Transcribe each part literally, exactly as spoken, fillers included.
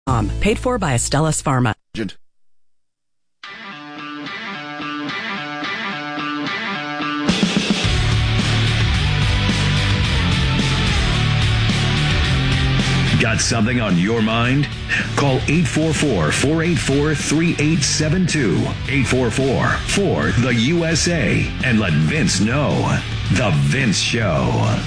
Paid for by Astellas Pharma. Got something on your mind? Call eight four four, four eight four, three eight seven two. eight four four, four, the U S A. And let Vince know. The Vince Show.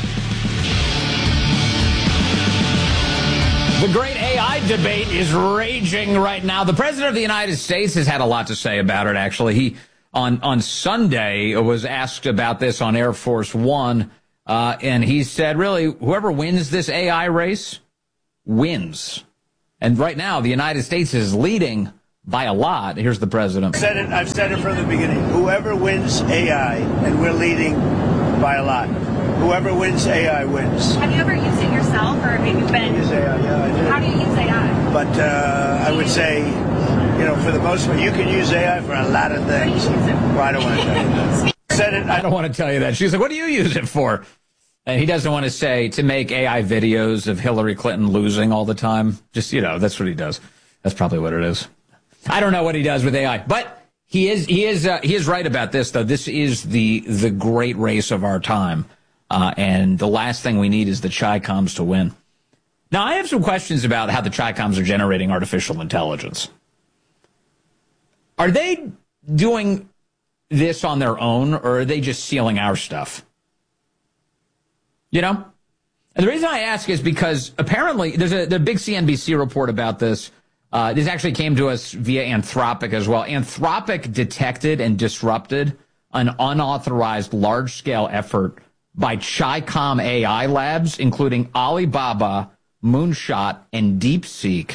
The great A I debate is raging right now. The President of the United States has had a lot to say about it, actually. He, on, on Sunday, was asked about this on Air Force One, uh, and he said, really, whoever wins this A I race wins. And right now, the United States is leading by a lot. Here's the President. I've said it, I've said it from the beginning. Whoever wins A I, and we're leading by a lot. Whoever wins A I wins. Have you ever used it yourself, or have you been? I use A I, yeah, I do. How do you use A I? But uh, I would say, you know, for the most part, you can use A I for a lot of things. Well, I don't want to tell you that. Said it. I don't want to tell you that. She's like, what do you use it for? And he doesn't want to say to make A I videos of Hillary Clinton losing all the time. Just, you know, that's what he does. That's probably what it is. I don't know what he does with A I, but he is he is uh, he is right about this, though. This is the the great race of our time. Uh, and the last thing we need is the Chi-Coms to win. Now, I have some questions about how the Chi-Coms are generating artificial intelligence. Are they doing this on their own, or are they just stealing our stuff? You know? And the reason I ask is because apparently there's a, the big C N B C report about this. Uh, this actually came to us via Anthropic as well. Anthropic detected and disrupted an unauthorized large-scale effort by Chi-Com A I labs, including Alibaba, Moonshot, and DeepSeek,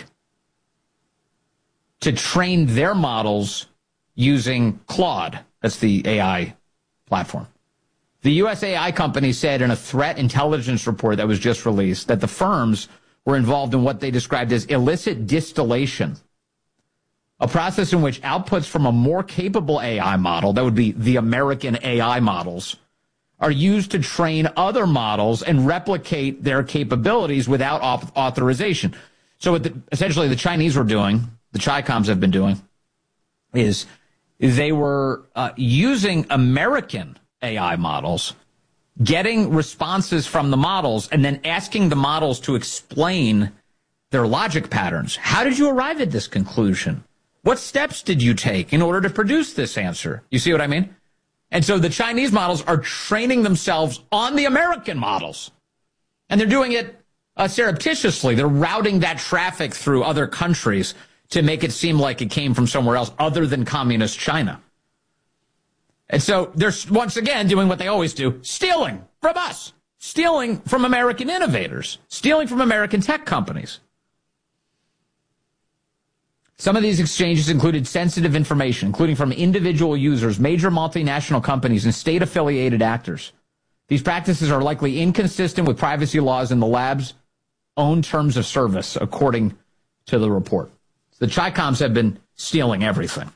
to train their models using Claude. That's the A I platform. The U S A I company said in a threat intelligence report that was just released that the firms were involved in what they described as illicit distillation, a process in which outputs from a more capable A I model, that would be the American A I models, are used to train other models and replicate their capabilities without authorization. So what the, essentially the Chinese were doing, the Chi-Coms have been doing, is they were uh, using American A I models, getting responses from the models, and then asking the models to explain their logic patterns. How did you arrive at this conclusion? What steps did you take in order to produce this answer? You see what I mean? And so the Chinese models are training themselves on the American models. And they're doing it uh, surreptitiously. They're routing that traffic through other countries to make it seem like it came from somewhere else other than communist China. And so they're, once again, doing what they always do, stealing from us, stealing from American innovators, stealing from American tech companies. Some of these exchanges included sensitive information, including from individual users, major multinational companies, and state-affiliated actors. These practices are likely inconsistent with privacy laws in the lab's own terms of service, according to the report. The Chi-Coms have been stealing everything.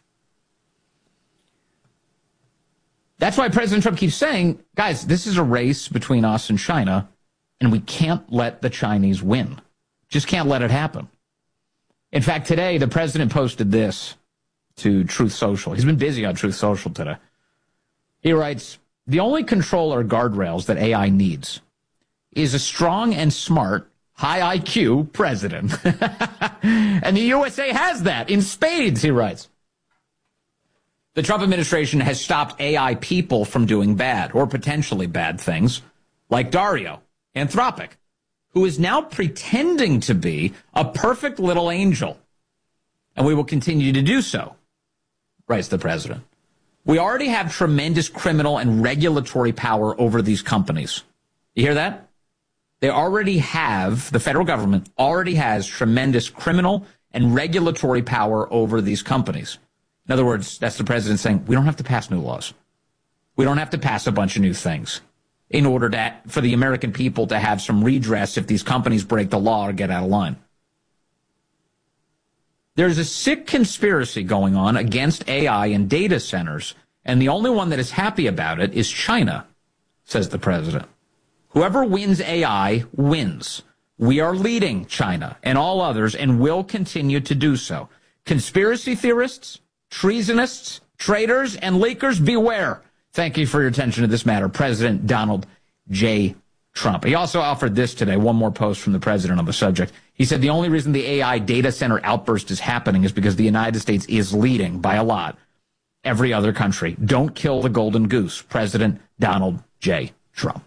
That's why President Trump keeps saying, guys, this is a race between us and China, and we can't let the Chinese win. Just can't let it happen. In fact, today, the president posted this to Truth Social. He's been busy on Truth Social today. He writes, the only control or guardrails that A I needs is a strong and smart, high I Q president. And the U S A has that in spades, he writes. The Trump administration has stopped A I people from doing bad or potentially bad things, like Dario, Anthropic, who is now pretending to be a perfect little angel. And we will continue to do so, writes the president. We already have tremendous criminal and regulatory power over these companies. You hear that? They already have, the federal government already has tremendous criminal and regulatory power over these companies. In other words, that's the president saying, we don't have to pass new laws. We don't have to pass a bunch of new things in order to, for the American people to have some redress if these companies break the law or get out of line. There's a sick conspiracy going on against A I and data centers, and the only one that is happy about it is China, says the president. Whoever wins A I wins. We are leading China and all others and will continue to do so. Conspiracy theorists, treasonists, traitors, and leakers, beware. Thank you for your attention to this matter. President Donald J. Trump. He also offered this today, one more post from the president on the subject. He said the only reason the A I data center outburst is happening is because the United States is leading by a lot every other country. Don't kill the golden goose. President Donald J. Trump.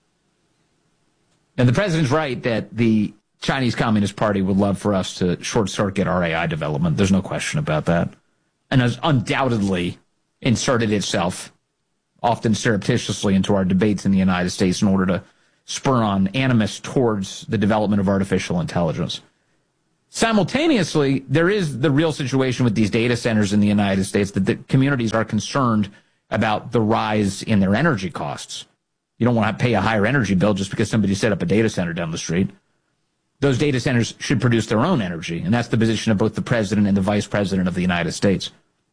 And the president's right that the Chinese Communist Party would love for us to short-circuit our A I development. There's no question about that. And has undoubtedly inserted itself, often surreptitiously, into our debates in the United States in order to spur on animus towards the development of artificial intelligence. Simultaneously, there is the real situation with these data centers in the United States that the communities are concerned about the rise in their energy costs. You don't want to pay a higher energy bill just because somebody set up a data center down the street. Those data centers should produce their own energy, and that's the position of both the president and the vice president of the United States.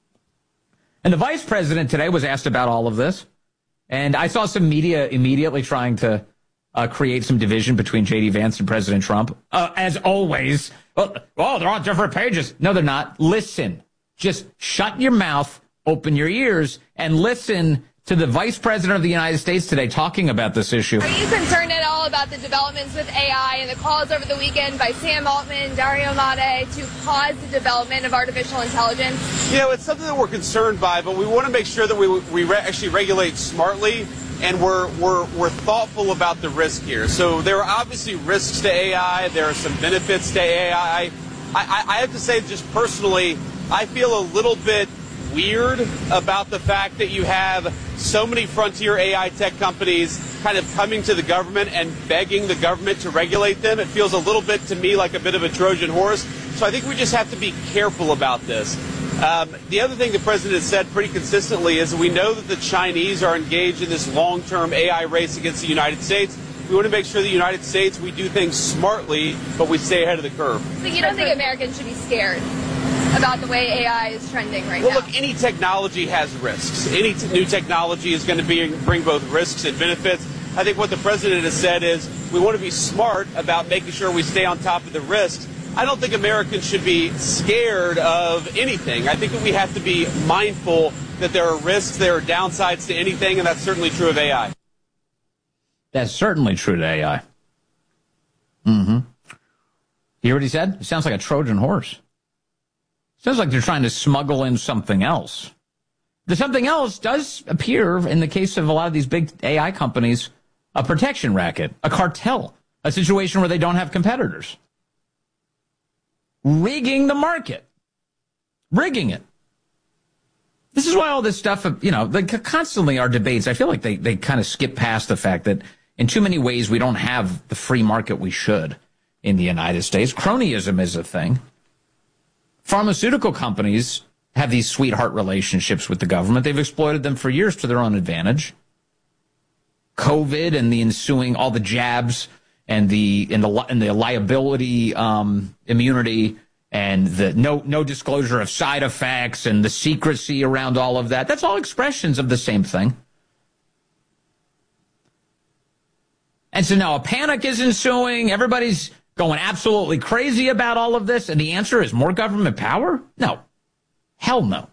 And the vice president today was asked about all of this, and I saw some media immediately trying to uh, create some division between J D Vance and President Trump. Uh, as always, well, oh, they're on different pages. No, they're not. Listen. Just shut your mouth, open your ears, and listen to the Vice President of the United States today talking about this issue. Are you concerned at all about the developments with A I and the calls over the weekend by Sam Altman, Dario Amodei to pause the development of artificial intelligence? You know, it's something that we're concerned by, but we want to make sure that we we re- actually regulate smartly, and we're we're we're thoughtful about the risk here. So there are obviously risks to A I. There are some benefits to A I. I, I, I have to say, just personally, I feel a little bit weird about the fact that you have so many frontier A I tech companies kind of coming to the government and begging the government to regulate them. It feels a little bit to me like a bit of a Trojan horse. So I think we just have to be careful about this. Um, the other thing the president has said pretty consistently is we know that the Chinese are engaged in this long-term A I race against the United States. We want to make sure the United States, we do things smartly, but we stay ahead of the curve. So you don't think Americans should be scared about the way A I is trending right well, now? Well, look, any technology has risks. Any t- new technology is going to be, bring both risks and benefits. I think what the president has said is we want to be smart about making sure we stay on top of the risks. I don't think Americans should be scared of anything. I think that we have to be mindful that there are risks, there are downsides to anything, and that's certainly true of A I. That's certainly true to A I. Mm-hmm. You hear what he said? It sounds like a Trojan horse. Sounds like they're trying to smuggle in something else. The something else does appear, in the case of a lot of these big A I companies, a protection racket, a cartel, a situation where they don't have competitors. Rigging the market. Rigging it. This is why all this stuff, you know, like constantly our debates, I feel like they, they kind of skip past the fact that in too many ways we don't have the free market we should in the United States. Cronyism is a thing. Pharmaceutical companies have these sweetheart relationships with the government. They've exploited them for years to their own advantage. COVID and the ensuing, all the jabs and the and the and the liability um, immunity and the no no disclosure of side effects and the secrecy around all of that. That's all expressions of the same thing. And so now a panic is ensuing. Everybody's going absolutely crazy about all of this, and the answer is more government power? No. Hell no.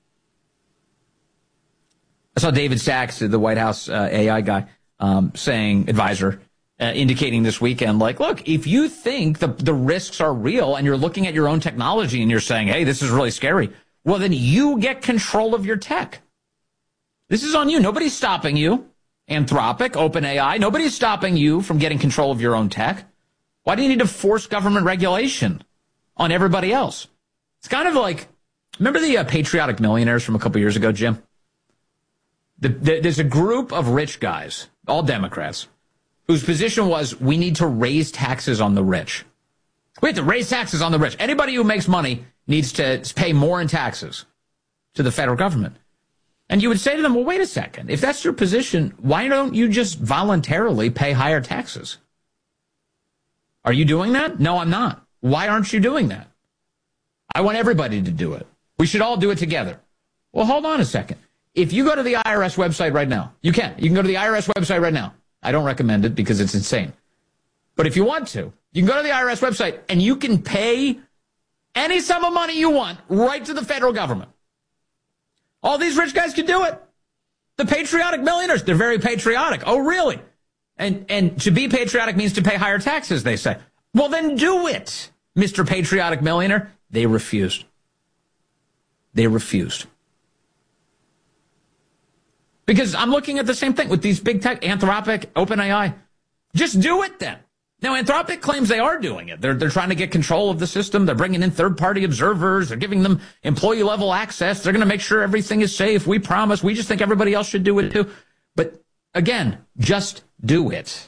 I saw David Sachs, the White House uh, A I guy, um, saying, advisor, uh, indicating this weekend, like, look, if you think the, the risks are real and you're looking at your own technology and you're saying, hey, this is really scary, well, then you get control of your tech. This is on you. Nobody's stopping you. Anthropic, OpenAI, nobody's stopping you from getting control of your own tech. Why do you need to force government regulation on everybody else? It's kind of like, remember the uh, patriotic millionaires from a couple years ago, Jim? The, the, there's a group of rich guys, all Democrats, whose position was we need to raise taxes on the rich. We have to raise taxes on the rich. Anybody who makes money needs to pay more in taxes to the federal government. And you would say to them, well, wait a second. If that's your position, why don't you just voluntarily pay higher taxes? Are you doing that? No, I'm not. Why aren't you doing that? I want everybody to do it. We should all do it together. Well, hold on a second. If you go to the I R S website right now, you can. You can go to the I R S website right now. I don't recommend it because it's insane. But if you want to, You can go to the I R S website and you can pay any sum of money you want right to the federal government. All these rich guys can do it. The patriotic millionaires, they're very patriotic. Oh, really? And and to be patriotic means to pay higher taxes, they say. Well, then do it, Mister Patriotic Millionaire. They refused. They refused. Because I'm looking at the same thing with these big tech, Anthropic, OpenAI. Just do it then. Now, Anthropic claims they are doing it. They're, they're trying to get control of the system. They're bringing in third-party observers. They're giving them employee-level access. They're going to make sure everything is safe. We promise. We just think everybody else should do it too. But again, just do it.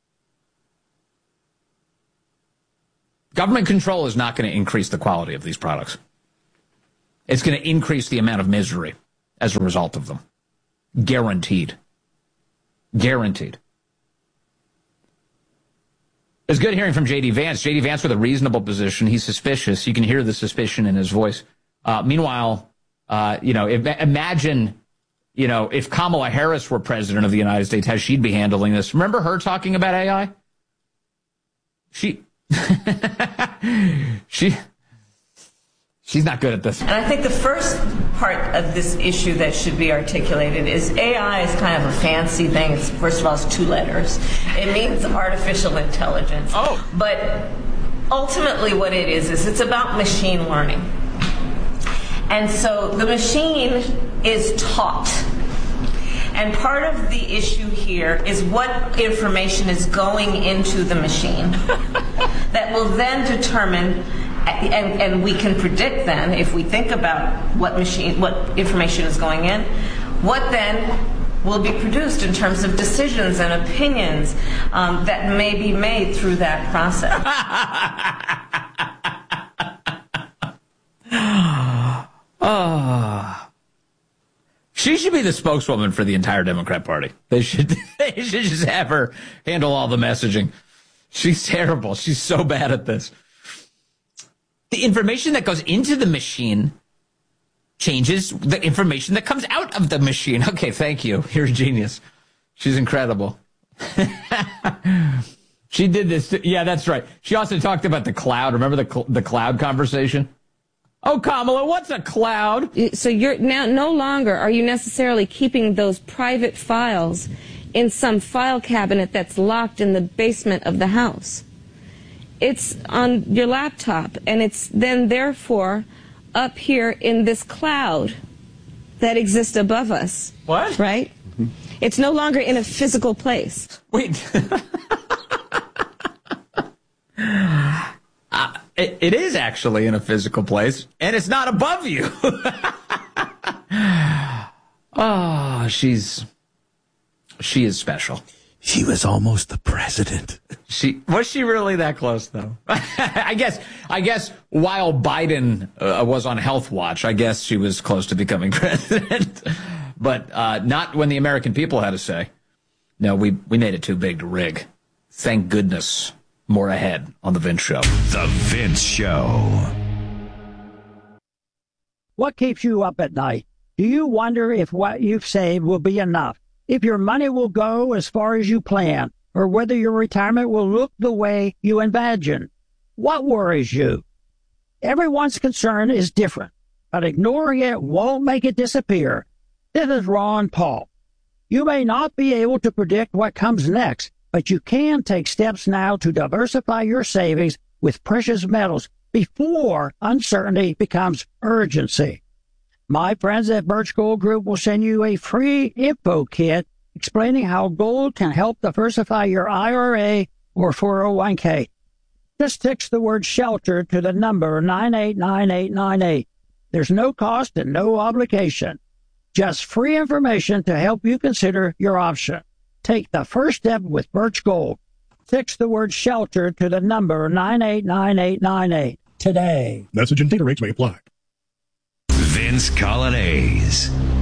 Government control is not going to increase the quality of these products. It's going to increase the amount of misery as a result of them. Guaranteed. Guaranteed. It's good hearing from J D. Vance. J D. Vance with a reasonable position. He's suspicious. You can hear the suspicion in his voice. Uh, meanwhile, uh, you know, if, imagine, you know, if Kamala Harris were president of the United States, how she'd be handling this. Remember her talking about A I? She, she, she's not good at this. And I think the first part of this issue that should be articulated is A I is kind of a fancy thing. It's, first of all, it's two letters. It means artificial intelligence. Oh. But ultimately what it is, is it's about machine learning. And so the machine is taught. And part of the issue here is what information is going into the machine that will then determine, and, and we can predict then, if we think about what machine, what information is going in, what then will be produced in terms of decisions and opinions um, that may be made through that process. Oh. She should be the spokeswoman for the entire Democrat Party. They should, they should just have her handle all the messaging. She's terrible. She's so bad at this. The information that goes into the machine changes the information that comes out of the machine. Okay, thank you. You're a genius. She's incredible. She did this. Yeah, that's right. She also talked about the cloud. Remember the cl- the cloud conversation? Oh, Kamala, what's a cloud? So you're now no longer are you necessarily keeping those private files in some file cabinet that's locked in the basement of the house. It's on your laptop, and it's then therefore up here in this cloud that exists above us. What? Right? Mm-hmm. It's no longer in a physical place. Wait. uh, it, it is actually in a physical place, and it's not above you. Oh, she's she is special. She was almost the president. She was she really that close, though? I guess. I guess while Biden uh, was on Health Watch, I guess she was close to becoming president, but uh, not when the American people had a say. No, we we made it too big to rig. Thank goodness. More ahead on The Vince Show. The Vince Show. What keeps you up at night? Do you wonder if what you've saved will be enough? If your money will go as far as you plan, or whether your retirement will look the way you imagine? What worries you? Everyone's concern is different, but ignoring it won't make it disappear. This is Ron Paul. You may not be able to predict what comes next, but you can take steps now to diversify your savings with precious metals before uncertainty becomes urgency. My friends at Birch Gold Group will send you a free info kit explaining how gold can help diversify your I R A or four oh one k. Just text the word SHELTER to the number nine eight nine eight nine eight. There's no cost and no obligation. Just free information to help you consider your option. Take the first step with Birch Gold. Text the word SHELTER to the number nine eight nine eight nine eight today. Message and data rates may apply. Vince Coglianese.